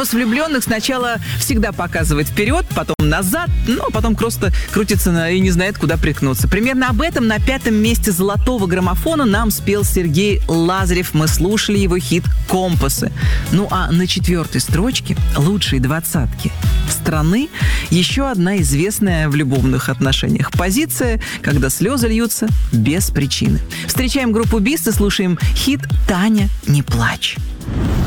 Компас влюбленных сначала всегда показывает вперед, потом назад, но потом просто крутится и не знает, куда приткнуться. Примерно об этом на 5-м месте золотого граммофона нам спел Сергей Лазарев. Мы слушали его хит «Компасы». Ну а на 4-й строчке лучшей двадцатки страны еще одна известная в любовных отношениях позиция, когда слезы льются без причины. Встречаем группу «Бис» и слушаем хит «Таня, не плачь».